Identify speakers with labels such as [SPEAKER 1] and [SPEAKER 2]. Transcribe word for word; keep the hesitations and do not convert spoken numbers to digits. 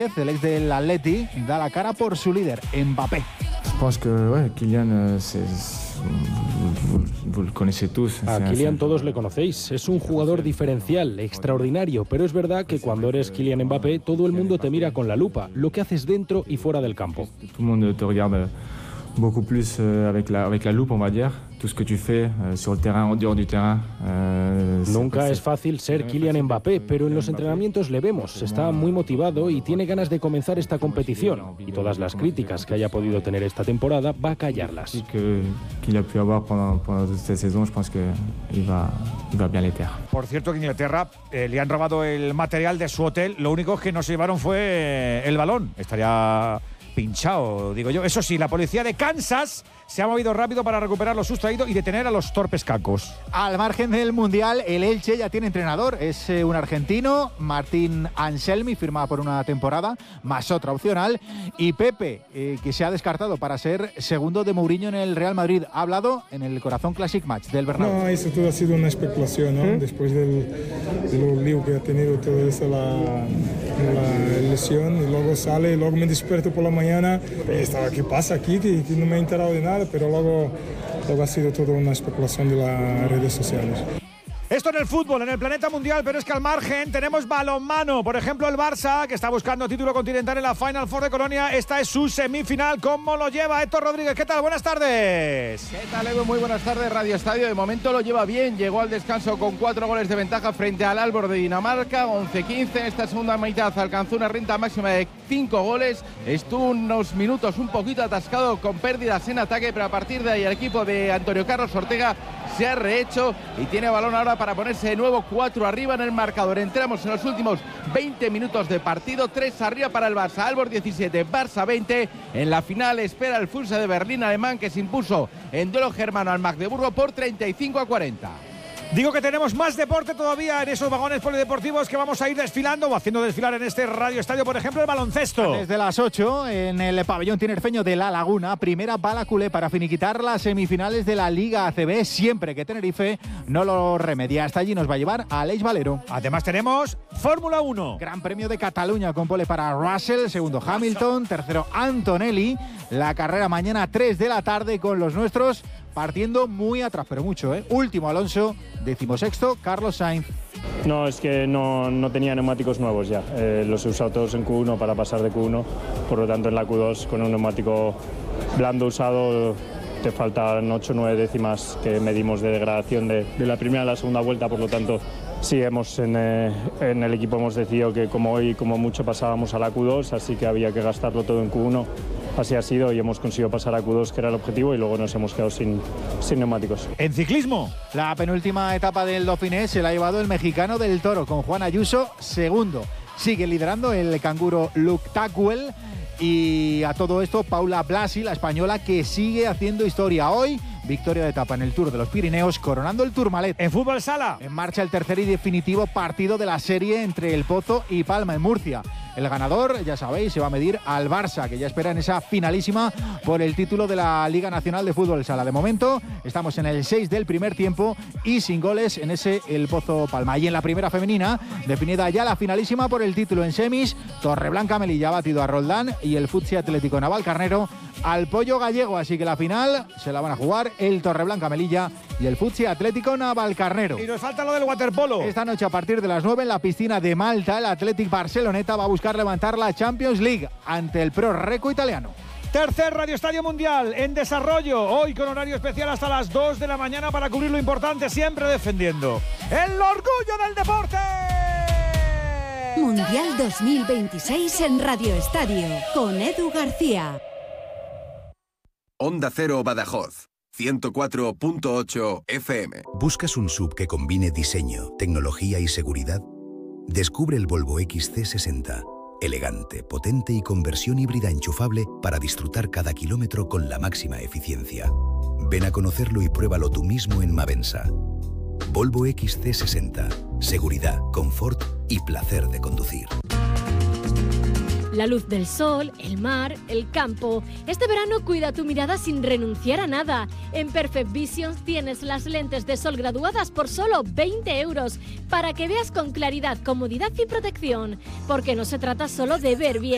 [SPEAKER 1] El ex del Atleti da la cara por su líder, Mbappé.
[SPEAKER 2] Pense que ouais, Kylian, c'est, vous, vous le connaissez tous.
[SPEAKER 3] A Kylian todos le conocéis. Es un jugador diferencial, extraordinario, pero es verdad que cuando eres Kylian Mbappé, todo el mundo te mira con la lupa, lo que haces dentro y fuera del campo.
[SPEAKER 2] Tout le monde te regarde beaucoup plus avec la, avec la loupe, on va dire. Tout ce que tu fais sur el terrain, en dehors du terrain. Euh,
[SPEAKER 3] Nunca es fácil ser Kylian Mbappé, pero en los entrenamientos le vemos. Está muy motivado y tiene ganas de comenzar esta competición. Y todas las críticas que haya podido tener esta temporada va a callarlas.
[SPEAKER 2] Y que qu'il a pu avoir pendant, pendant cette saison, je pense que il va, il va bien les taire.
[SPEAKER 4] Por cierto, que en Inglaterra eh, le han robado el material de su hotel. Lo único que no se llevaron fue el balón. Estaría pinchado, digo yo. Eso sí, la policía de Kansas se ha movido rápido para recuperar lo sustraído y detener a los torpes cacos.
[SPEAKER 1] Al margen del Mundial, el Elche ya tiene entrenador. Es eh, un argentino, Martín Anselmi, firma por una temporada, más otra opcional. Y Pepe, eh, que se ha descartado para ser segundo de Mourinho en el Real Madrid. Ha hablado en el Corazón Classic Match del Bernabéu.
[SPEAKER 5] No, eso todo ha sido una especulación, ¿no? ¿Mm? Después del, del lío que ha tenido todo eso, la, la lesión, y luego sale, y luego me despierto por la mañana. Y estaba, ¿qué pasa aquí? Que, que no me he enterado de nada. Pero luego, luego ha sido toda una especulación de las redes sociales.
[SPEAKER 4] Esto en el fútbol, en el planeta mundial, pero es que al margen tenemos balonmano. Por ejemplo, el Barça, que está buscando título continental en la Final Four de Colonia. Esta es su semifinal. ¿Cómo lo lleva Héctor Rodríguez? ¿Qué tal? Buenas tardes.
[SPEAKER 6] ¿Qué tal, Edu? Muy buenas tardes, Radio Estadio. De momento lo lleva bien. Llegó al descanso con cuatro goles de ventaja frente al Aalborg de Dinamarca. once quince. En esta segunda mitad alcanzó una renta máxima de cinco goles. Estuvo unos minutos un poquito atascado con pérdidas en ataque, pero a partir de ahí el equipo de Antonio Carlos Ortega se ha rehecho y tiene balón ahora para ponerse de nuevo cuatro arriba en el marcador. Entramos en los últimos veinte minutos de partido, tres arriba para el Barça. Aalborg diecisiete, Barça veinte. En la final espera el Füchse de Berlín alemán, que se impuso en duelo germano al Magdeburgo por treinta y cinco a cuarenta.
[SPEAKER 4] Digo que tenemos más deporte todavía en esos vagones polideportivos que vamos a ir desfilando o haciendo desfilar en este Radio Estadio. Por ejemplo, el baloncesto.
[SPEAKER 1] Desde las ocho, en el pabellón tinerfeño de La Laguna, primera bala culé para finiquitar las semifinales de la Liga A C B, siempre que Tenerife no lo remedia. Hasta allí nos va a llevar Aleix Valero.
[SPEAKER 4] Además tenemos Fórmula uno.
[SPEAKER 1] Gran Premio de Cataluña con pole para Russell, segundo Hamilton, tercero Antonelli. La carrera mañana a tres de la tarde con los nuestros partiendo muy atrás, pero mucho, ¿eh? Último Alonso, decimosexto Carlos Sainz.
[SPEAKER 7] No, es que no, no tenía neumáticos nuevos ya. Eh, los he usado todos en Q uno para pasar de Q uno. Por lo tanto, en la Q dos, con un neumático blando usado, te faltan ocho o nueve décimas que medimos de degradación de, de la primera a la segunda vuelta. Por lo tanto, sí, hemos en, eh, en el equipo hemos decidido que como hoy, como mucho, pasábamos a la Q dos, así que había que gastarlo todo en Q uno. Así ha sido y hemos conseguido pasar a Q dos, que era el objetivo, y luego nos hemos quedado sin, sin neumáticos.
[SPEAKER 4] En ciclismo,
[SPEAKER 1] la penúltima etapa del Dauphiné se la ha llevado el mexicano del Toro, con Juan Ayuso segundo. Sigue liderando el canguro Luke Tackwell. Y a todo esto, Paula Blasi, la española, que sigue haciendo historia hoy. Victoria de etapa en el Tour de los Pirineos, coronando el Tourmalet.
[SPEAKER 4] En fútbol sala,
[SPEAKER 1] en marcha el tercer y definitivo partido de la serie entre El Pozo y Palma en Murcia. El ganador, ya sabéis, se va a medir al Barça, que ya espera en esa finalísima por el título de la Liga Nacional de Fútbol Sala. De momento, estamos en el seis del primer tiempo y sin goles en ese El Pozo Palma. Y en la primera femenina, definida ya la finalísima por el título en semis, Torreblanca Melilla ha batido a Roldán y el Futsi Atlético Navalcarnero al Pollo Gallego. Así que la final se la van a jugar el Torreblanca Melilla y el Futsi Atlético Navalcarnero.
[SPEAKER 4] Y nos falta lo del waterpolo.
[SPEAKER 1] Esta noche a partir de las nueve en la piscina de Malta, el Athletic Barceloneta va a buscar levantar la Champions League ante el Pro Reco italiano.
[SPEAKER 4] Tercer Radio Estadio Mundial en desarrollo, hoy con horario especial hasta las dos de la mañana para cubrir lo importante, siempre defendiendo el orgullo del deporte.
[SPEAKER 8] Mundial dos mil veintiséis en Radio Estadio con Edu García.
[SPEAKER 9] Onda Cero Badajoz, ciento cuatro punto ocho F M.
[SPEAKER 10] ¿Buscas un S U V que combine diseño, tecnología y seguridad? Descubre el Volvo X C sesenta. Elegante, potente y con versión híbrida enchufable para disfrutar cada kilómetro con la máxima eficiencia. Ven a conocerlo y pruébalo tú mismo en Mavensa. Volvo X C sesenta. Seguridad, confort y placer de conducir.
[SPEAKER 11] La luz del sol, el mar, el campo. Este verano cuida tu mirada sin renunciar a nada. En Perfect Vision tienes las lentes de sol graduadas por solo veinte euros para que veas con claridad, comodidad y protección. Porque no se trata solo de ver bien.